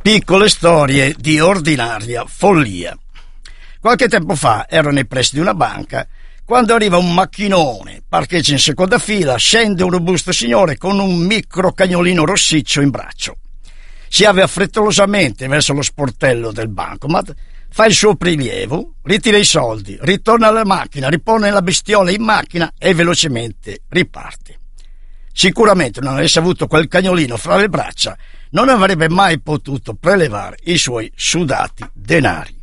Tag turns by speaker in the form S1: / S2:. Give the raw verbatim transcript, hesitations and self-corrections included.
S1: Piccole storie di ordinaria follia. Qualche tempo fa ero nei pressi di una banca quando arriva un macchinone, parcheggia in seconda fila, scende un robusto signore con un micro cagnolino rossiccio in braccio. Si avvia frettolosamente verso lo sportello del bancomat, fa il suo prelievo, ritira i soldi, ritorna alla macchina, ripone la bestiola in macchina e velocemente riparte. Sicuramente non avesse avuto quel cagnolino fra le braccia, non avrebbe mai potuto prelevare i suoi sudati denari.